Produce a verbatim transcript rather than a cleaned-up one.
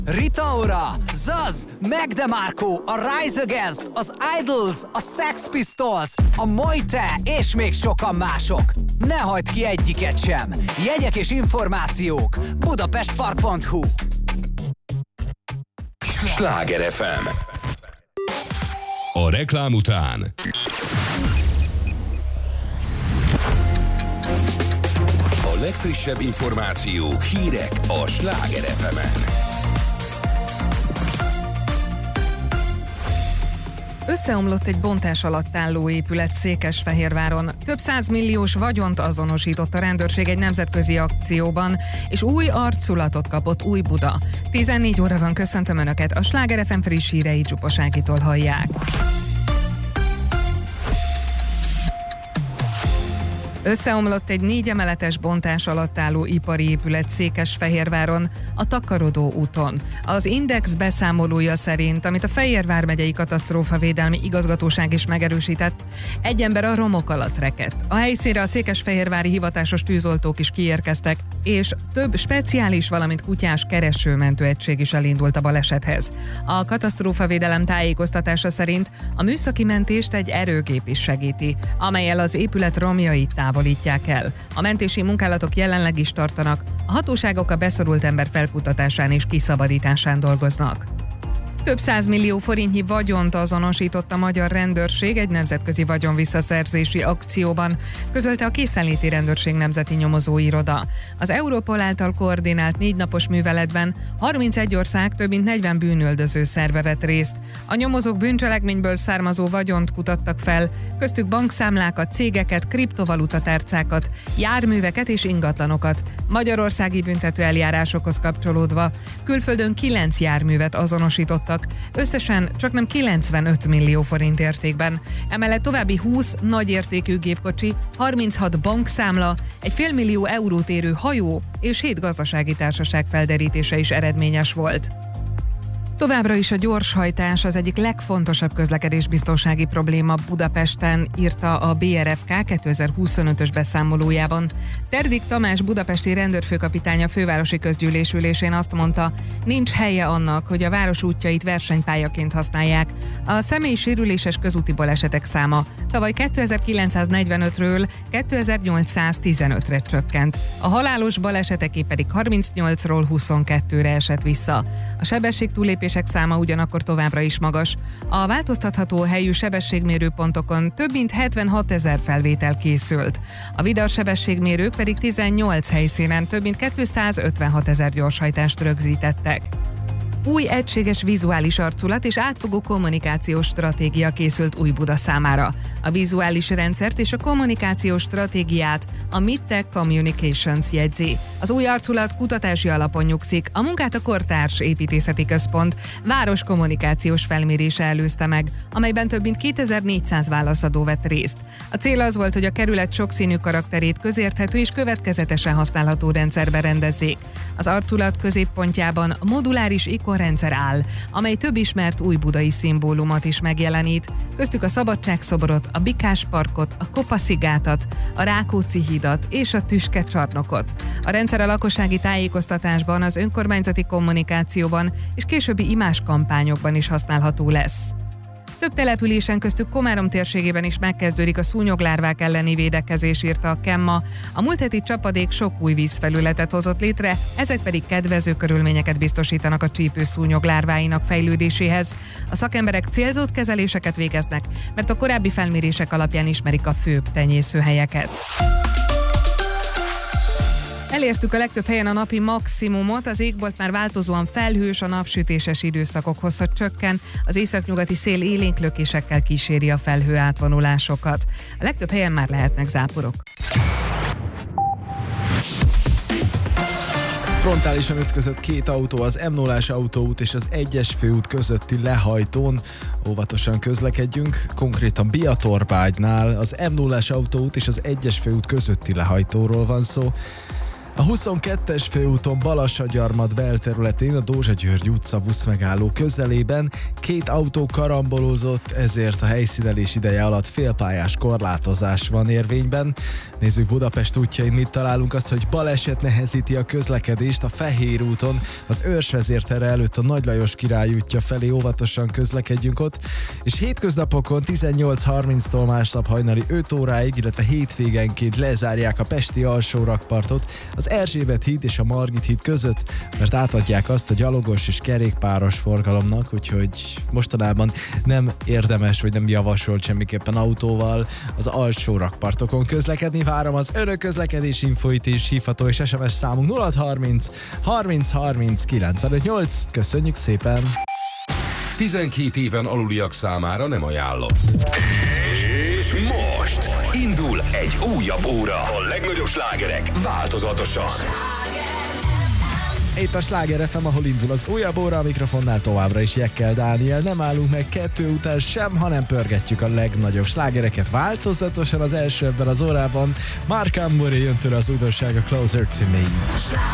Rita Ora, Zaz, Meg DeMarco, a Rise Against, az Idols, a Sex Pistols, a Mojte és még sokan mások. Ne hagyd ki egyiket sem. Jegyek és információk budapestpark pont hu. Sláger ef em. A reklám után a legfrissebb információk, hírek a Sláger ef emen. Összeomlott egy bontás alatt álló épület Székesfehérváron. Több százmilliós vagyont azonosított a rendőrség egy nemzetközi akcióban, és új arculatot kapott Újbuda. tizennégy óra van, köszöntöm Önöket, a Sláger ef em friss hírei Csupos Ágitól hallják. Összeomlott egy négy emeletes bontás alatt álló ipari épület Székesfehérváron, a Takarodó úton. Az Index beszámolója szerint, amit a Fejér vármegyei katasztrófavédelmi igazgatóság is megerősített, egy ember a romok alatt rekedt. A helyszínre a székesfehérvári hivatásos tűzoltók is kiérkeztek, és több speciális, valamint kutyás keresőmentő egység is elindult a balesethez. A katasztrófavédelem tájékoztatása szerint a műszaki mentést egy erőgép is segíti, amellyel az épület romjait távolítják el. A mentési munkálatok jelenleg is tartanak, a hatóságok a beszorult ember felkutatásán és kiszabadításán dolgoznak. Több százmillió forintnyi vagyont azonosított a magyar rendőrség egy nemzetközi vagyonvisszaszerzési akcióban, közölte a Készenléti Rendőrség Nemzeti Nyomozóiroda. Az Europol által koordinált négy napos műveletben harmincegy ország több mint negyven bűnüldöző szerve vett részt. A nyomozók bűncselekményből származó vagyont kutattak fel, köztük bankszámlákat, cégeket, kriptovalutatárcákat, járműveket és ingatlanokat. Magyarországi büntető eljárásokhoz kapcsolódva külföldön kilenc járművet azonosítottak, összesen csaknem kilencvenöt millió forint értékben. Emellett további húsz nagyértékű gépkocsi, harminchat bankszámla, egy félmillió eurót érő hajó és hét gazdasági társaság felderítése is eredményes volt. Továbbra is a gyorshajtás az egyik legfontosabb közlekedésbiztonsági probléma Budapesten, írta a bé er ef ká kétezer-huszonötös beszámolójában. Terdik Tamás budapesti rendőrfőkapitány a fővárosi közgyűlés ülésén azt mondta, nincs helye annak, hogy a város útjait versenypályaként használják. A személyi sérüléses közúti balesetek száma tavaly kétezer-kilencszáznegyvenötről kétezer-nyolcszáztizenötre csökkent. A halálos baleseteké pedig harmincnyolcról huszonkettőre esett vissza. A sebességtúlépés száma ugyanakkor továbbra is magas. A változtatható helyű sebességmérőpontokon több mint hetvenhat ezer felvétel készült. A videó sebességmérők pedig tizennyolc helyszínen több mint kétszázötvenhat ezer gyorshajtást rögzítettek. Új egységes vizuális arculat és átfogó kommunikációs stratégia készült Újbuda számára. A vizuális rendszert és a kommunikációs stratégiát a Midtech Communications jegyzi. Az új arculat kutatási alapon nyugszik, a munkát a Kortárs Építészeti Központ város kommunikációs felmérése előzte meg, amelyben több mint kétezer-négyszáz válaszadó vett részt. A cél az volt, hogy a kerület sokszínű karakterét közérthető és következetesen használható rendszerbe rendezzék. Az arculat középpontjában a moduláris ikonrendszer áll, amely több ismert újbudai szimbólumot is megjelenít, köztük a Szabadságszobrot, a Bikás parkot, a Kopaszi gátat, a Rákóczi hídat és a Tüske csarnokot. A rendszer a lakossági tájékoztatásban, az önkormányzati kommunikációban és későbbi imáskampányokban is használható lesz. Több településen, köztük Komárom térségében is megkezdődik a szúnyoglárvák elleni védekezés, írta a Kemma. A múlt heti csapadék sok új vízfelületet hozott létre, ezek pedig kedvező körülményeket biztosítanak a csípő szúnyoglárváinak fejlődéséhez. A szakemberek célzott kezeléseket végeznek, mert a korábbi felmérések alapján ismerik a főbb tenyészőhelyeket. Elértük a legtöbb helyen a napi maximumot, az égbolt már változóan felhős, a napsütéses időszakok hossza csökken, az északnyugati szél élénk lökésekkel kíséri a felhő átvonulásokat. A legtöbb helyen már lehetnek záporok. Frontálisan ütközött két autó az em nullás autóút és az egyes főút közötti lehajtón. Óvatosan közlekedjünk, konkrétan Biatorbágynál az em nullás autóút és az egyes főút közötti lehajtóról van szó. A huszonkettes főúton Balassagyarmat belterületén a Dózsa-György utca buszmegálló közelében két autó karambolózott, ezért a helyszínelés ideje alatt félpályás korlátozás van érvényben. Nézzük Budapest útjain, mit találunk. Azt, hogy baleset nehezíti a közlekedést a Fehér úton, az Őrsvezértere előtt a Nagy Lajos Király útja felé, óvatosan közlekedjünk ott, és hétköznapokon tizennyolc harminctól másnap hajnali öt óráig, illetve hétvégenként lezárják a pesti alsórakpartot az Erzsébet híd és a Margit híd között, mert átadják azt a gyalogos és kerékpáros forgalomnak, úgyhogy mostanában nem érdemes, vagy nem javasolt semmiképpen autóval az alsórakpartokon közlekedni. Várom az önök közlekedési infoit is, hívható és es em es számunk nulla harminc harminc harminc kilencvenöt. Köszönjük szépen! tizenkét éven aluliak számára nem ajánlott. És most indul egy újabb óra. A legnagyobb slágerek változatosan. Itt a Sláger ef em, ahol indul az újabb óra, a mikrofonnál továbbra is Jekkel Dániel. Nem állunk meg kettő után sem, hanem pörgetjük a legnagyobb slágereket változatosan. Az első ebben az órában Marc Amoré jön tőle az újdonság, a Closer to Me.